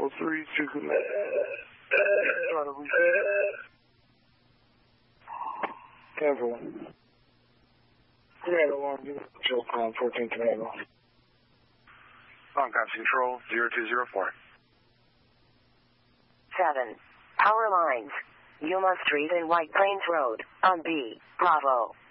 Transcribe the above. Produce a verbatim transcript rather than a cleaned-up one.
Bravo three to command. Careful. Command alarm, control time fourteen command alarm. Comcast Control, zero two zero four. seven. Power lines. Yuma Street and White Plains Road, on B, Bravo.